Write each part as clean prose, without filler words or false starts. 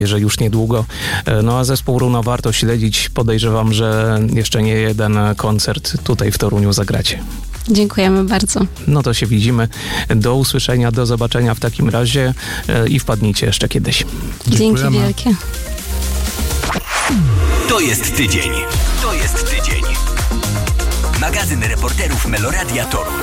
że już niedługo. No a zespół Runa warto śledzić. Podejrzewam, że jeszcze nie jeden koncert tutaj w Toruniu zagracie. Dziękujemy bardzo. No to się widzimy. Do usłyszenia, do zobaczenia w takim razie i wpadnijcie jeszcze kiedyś. Dzięki wielkie. To jest tydzień. To jest tydzień. Magazyn reporterów Meloradia Toruń.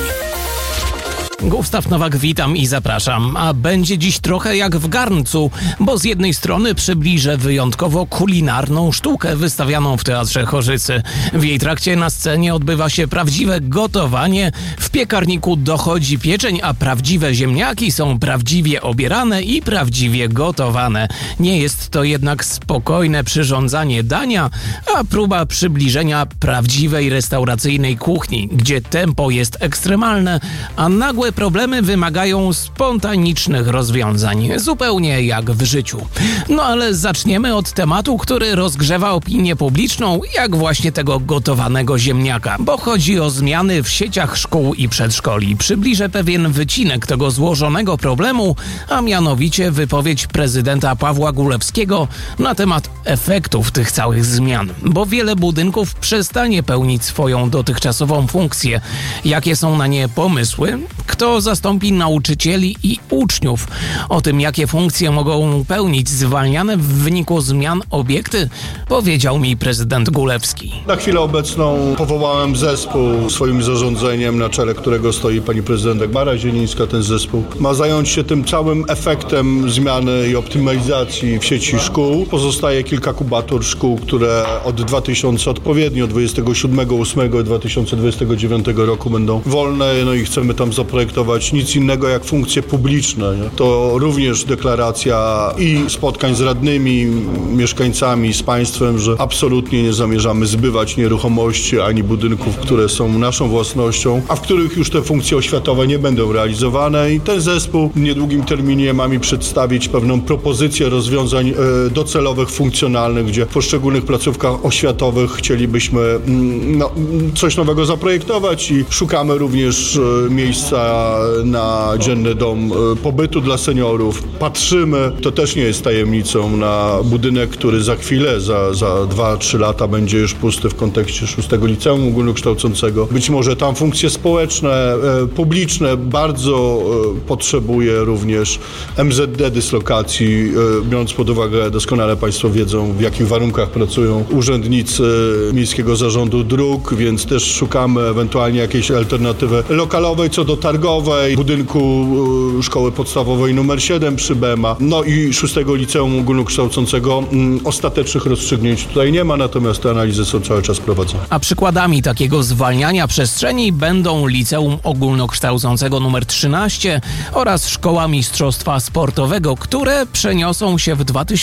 Gustaw Nowak, witam i zapraszam. A będzie dziś trochę jak w garncu, bo z jednej strony przybliżę wyjątkowo kulinarną sztukę wystawianą w Teatrze Chorzycy. W jej trakcie na scenie odbywa się prawdziwe gotowanie. W piekarniku dochodzi pieczeń, a prawdziwe ziemniaki są prawdziwie obierane i prawdziwie gotowane. Nie jest to jednak spokojne przyrządzanie dania, a próba przybliżenia prawdziwej restauracyjnej kuchni, gdzie tempo jest ekstremalne, a nagłe problemy wymagają spontanicznych rozwiązań, zupełnie jak w życiu. No ale zaczniemy od tematu, który rozgrzewa opinię publiczną, jak właśnie tego gotowanego ziemniaka, bo chodzi o zmiany w sieciach szkół i przedszkoli. Przybliżę pewien wycinek tego złożonego problemu, a mianowicie wypowiedź prezydenta Pawła Gulewskiego na temat efektów tych całych zmian, bo wiele budynków przestanie pełnić swoją dotychczasową funkcję. Jakie są na nie pomysły? Kto zastąpi nauczycieli i uczniów? O tym, jakie funkcje mogą pełnić zwalniane w wyniku zmian obiekty, powiedział mi prezydent Gulewski. Na chwilę obecną powołałem zespół swoim zarządzeniem, na czele którego stoi pani prezydent Dagmara Zielińska. Ten zespół ma zająć się tym całym efektem zmiany i optymalizacji w sieci szkół. Pozostaje kilka kubatur szkół, które od 2027-2028 i 2029 roku będą wolne, no i chcemy tam zaprojektować nic innego jak funkcje publiczne. Nie? To również deklaracja i spotkań z radnymi, mieszkańcami, z państwem, że absolutnie nie zamierzamy zbywać nieruchomości ani budynków, które są naszą własnością, a w których już te funkcje oświatowe nie będą realizowane i ten zespół w niedługim terminie ma mi przedstawić pewną propozycję rozwiązań docelowych, funkcjonalnych, gdzie w poszczególnych placówkach oświatowych chcielibyśmy coś nowego zaprojektować i szukamy również miejsca na dzienny dom pobytu dla seniorów. Patrzymy, to też nie jest tajemnicą, na budynek, który za chwilę, za 2-3 lata będzie już pusty w kontekście 6 Liceum Ogólnokształcącego. Być może tam funkcje społeczne, publiczne bardzo potrzebuje również MZD dyslokacji, biorąc pod uwagę, doskonale państwo wiedzą, w jakich warunkach pracują urzędnicy Miejskiego Zarządu Dróg, więc też szukamy ewentualnie jakiejś alternatywy lokalowej co do targowej, budynku szkoły podstawowej numer 7 przy BEMA, no i 6 Liceum Ogólnokształcącego. Ostatecznych rozstrzygnięć tutaj nie ma, natomiast te analizy są cały czas prowadzone. A przykładami takiego zwalniania przestrzeni będą Liceum Ogólnokształcącego nr 13 oraz Szkoła Mistrzostwa Sportowego, które przeniosą się w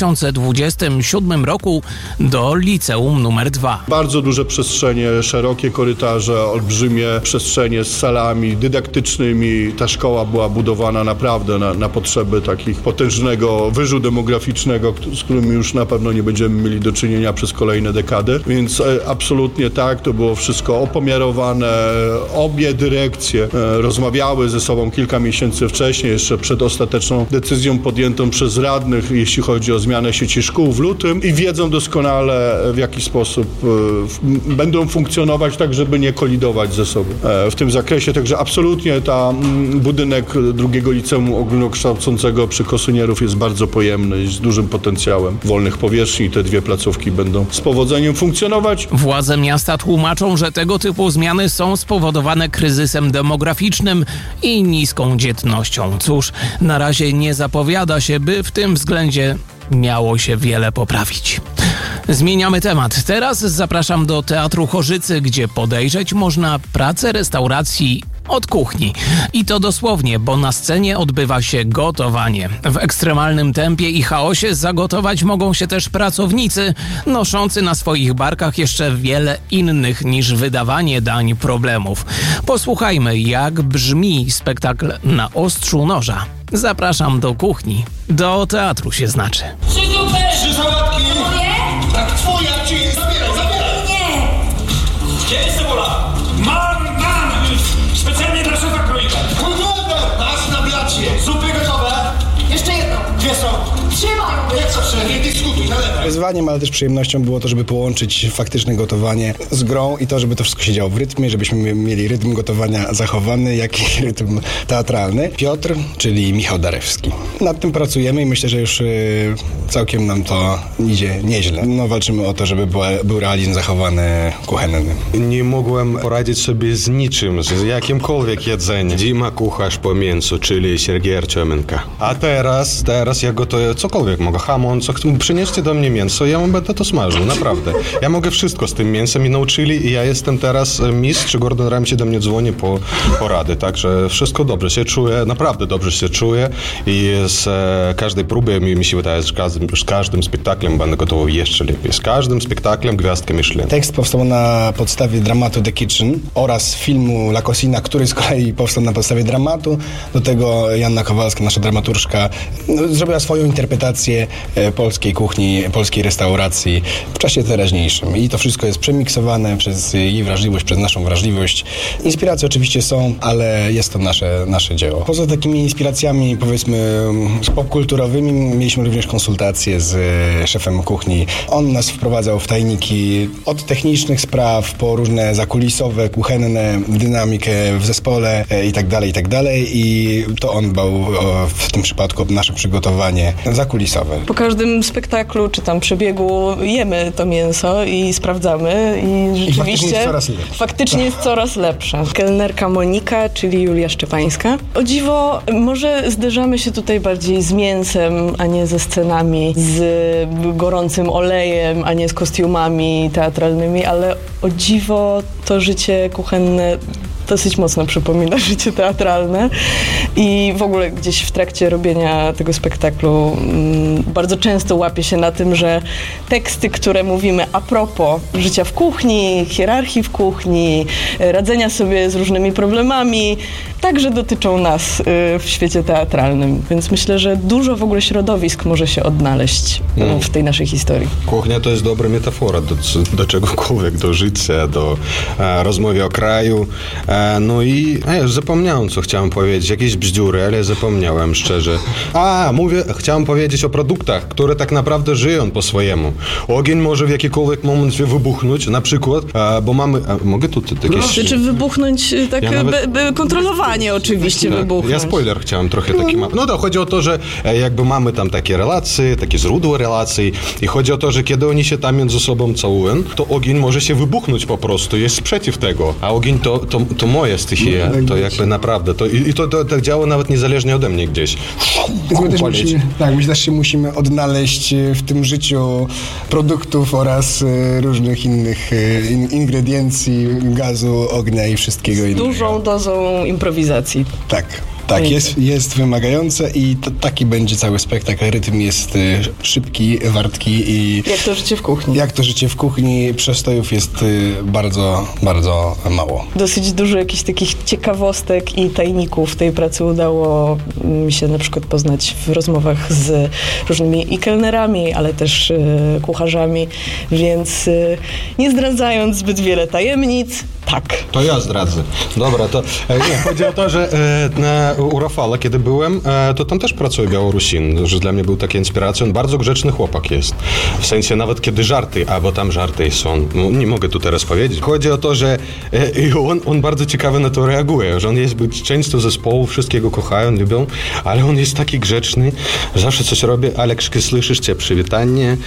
2027 roku do Liceum nr 2. Bardzo duże przestrzenie, szerokie korytarze, olbrzymie przestrzenie z salami dydaktycznymi. Ta szkoła była budowana naprawdę na potrzeby takich potężnego wyżu demograficznego, z którym już na pewno nie będziemy mieli do czynienia przez kolejne dekady, więc absolutnie tak, to było wszystko opomiarowane. Obie dyrekcje rozmawiały ze sobą kilka miesięcy wcześniej, jeszcze przed ostateczną decyzją podjętą przez radnych, jeśli chodzi o zmianę sieci szkół w lutym i wiedzą doskonale, w jaki sposób będą funkcjonować tak, żeby nie kolidować ze sobą w tym zakresie. Także absolutnie budynek drugiego Liceum Ogólnokształcącego przy Kosynierów jest bardzo pojemny, z dużym potencjałem wolnych powierzchni. Te dwie placówki będą z powodzeniem funkcjonować. Władze miasta tłumaczą, że tego typu zmiany są spowodowane kryzysem demograficznym i niską dzietnością. Cóż, na razie nie zapowiada się, by w tym względzie miało się wiele poprawić. Zmieniamy temat. Teraz zapraszam do Teatru Chorzycy, gdzie podejrzeć można pracę restauracji od kuchni. I to dosłownie, bo na scenie odbywa się gotowanie. W ekstremalnym tempie i chaosie zagotować mogą się też pracownicy, noszący na swoich barkach jeszcze wiele innych niż wydawanie dań problemów. Posłuchajmy, jak brzmi spektakl Na ostrzu noża. Zapraszam do kuchni. Do teatru się znaczy. 3 zupy! 3 sałatki! To moje? Tak, twoja ci! Zabieraj! Nie! Gdzie jest cebula? Mam! Specjalnie dla szefa kroika. Kulturę! Masz na blacie! Zupy gotowe? Jeszcze jedno. Gdzie są? Trzymaj! Jak co 3? Wyzwaniem, ale też przyjemnością było to, żeby połączyć faktyczne gotowanie z grą i to, żeby to wszystko się działo w rytmie, żebyśmy mieli rytm gotowania zachowany, jak i rytm teatralny. Piotr, czyli Michał Darewski. Nad tym pracujemy i myślę, że już całkiem nam to idzie nieźle. Walczymy o to, żeby był realizm zachowany kuchenny. Nie mogłem poradzić sobie z niczym, z jakimkolwiek jedzeniem. Dima kucharz po mięsu, czyli Siergiej Arciomenko. A teraz ja gotuję cokolwiek mogę. Hamon, przynieście do mnie mięso, ja będę to smażył, naprawdę. Ja mogę wszystko z tym mięsem i nauczyli i ja jestem teraz mistrz. Gordon Ramsay do mnie dzwoni po rady, także wszystko dobrze się czuję, naprawdę dobrze się czuję i z każdej próby mi się wydaje, że z każdym spektaklem będę gotował jeszcze lepiej. Z każdym spektaklem gwiazdkę Michelin. Tekst powstał na podstawie dramatu The Kitchen oraz filmu La Cocina, który z kolei powstał na podstawie dramatu. Do tego Joanna Kowalska, nasza dramaturżka, zrobiła swoją interpretację polskiej kuchni, polskiej restauracji w czasie teraźniejszym. I to wszystko jest przemiksowane przez jej wrażliwość, przez naszą wrażliwość. Inspiracje oczywiście są, ale jest to nasze dzieło. Poza takimi inspiracjami, powiedzmy, popkulturowymi, mieliśmy również konsultacje z szefem kuchni. On nas wprowadzał w tajniki od technicznych spraw po różne zakulisowe, kuchenne, dynamikę w zespole i tak dalej. I to on dbał w tym przypadku nasze przygotowanie zakulisowe. Po każdym spektaklu czy tam przebiegu jemy to mięso i sprawdzamy i rzeczywiście faktycznie jest coraz lepsze. Kelnerka Monika, czyli Julia Szczepańska. O dziwo, może zderzamy się tutaj bardziej z mięsem, a nie ze scenami, z gorącym olejem, a nie z kostiumami teatralnymi, ale o dziwo to życie kuchenne dosyć mocno przypomina życie teatralne i w ogóle gdzieś w trakcie robienia tego spektaklu bardzo często łapię się na tym, że teksty, które mówimy a propos życia w kuchni, hierarchii w kuchni, radzenia sobie z różnymi problemami, także dotyczą nas w świecie teatralnym. Więc myślę, że dużo w ogóle środowisk może się odnaleźć w tej naszej historii. Kuchnia to jest dobra metafora do czegokolwiek, do życia, do rozmowy o kraju. No i ja już zapomniałem, co chciałem powiedzieć. Jakieś bzdury, ale zapomniałem szczerze. Chciałem powiedzieć o produktach, które tak naprawdę żyją po swojemu. Ogień może w jakikolwiek moment wybuchnąć, na przykład, bo mamy... mogę tu jakieś... Czy wybuchnąć tak kontrolowanie oczywiście wybuchnąć. Ja spoiler chciałem trochę taki... No to chodzi o to, że jakby mamy tam takie relacje, takie źródła relacji i chodzi o to, że kiedy oni się tam między sobą całują, to ogień może się wybuchnąć po prostu, jest przeciw tego, a ogień to moja stοιχia, to jakby naprawdę, to tak działa nawet niezależnie ode mnie gdzieś. My też się musimy odnaleźć w tym życiu produktów oraz różnych innych ingrediencji, gazu, ognia i wszystkiego innego. Z dużą dozą improwizacji. Tak, jest wymagające i taki będzie cały spektakl. Rytm jest szybki, wartki i... Jak to życie w kuchni. Przestojów jest bardzo, bardzo mało. Dosyć dużo jakichś takich ciekawostek i tajników tej pracy udało mi się na przykład poznać w rozmowach z różnymi i kelnerami, ale też kucharzami, więc nie zdradzając zbyt wiele tajemnic, tak. To ja zdradzę. Dobra, to chodzi o to, że u Rafała, kiedy byłem, to tam też pracuje Białorusin, że dla mnie był taka inspiracja. On bardzo grzeczny chłopak jest. W sensie nawet kiedy żarty, bo tam żarty są, no, nie mogę tu teraz powiedzieć. Chodzi o to, że on bardzo ciekawie na to reaguje, że on jest często zespołu, wszystkiego kochają, lubią, ale on jest taki grzeczny, zawsze coś robi. Alekszki, słyszysz cię, przywitanie.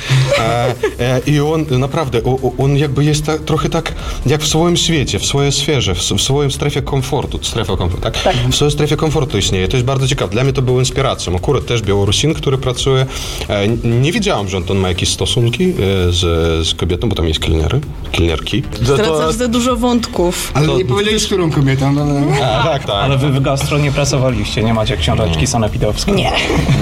I on naprawdę, on jakby jest trochę tak jak w swoim świecie, w swojej sferze, w swoim strefie komfortu. Tak? W swojej strefie komfortu istnieje. To jest bardzo ciekawe. Dla mnie to było inspiracją. Akurat też Białorusin, który pracuje. Nie wiedziałam, że on ma jakieś stosunki z kobietą, bo tam jest kelnerki. Zdradzasz za dużo wątków. Ale nie powiedzieli, z którą kobietą. Tak. Ale wy w gastro nie pracowaliście, nie macie książeczki sanepidowskiej. Nie.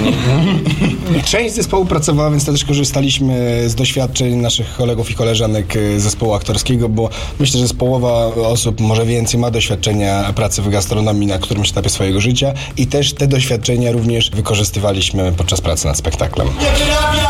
Część zespołu pracowała, więc też korzystaliśmy z doświadczeń naszych kolegów i koleżanek z zespołu aktorskiego, bo myślę, że z połowa osób, może więcej, ma doświadczenia pracy w gastronomii na którymś etapie swojego życia i też te doświadczenia również wykorzystywaliśmy podczas pracy nad spektaklem.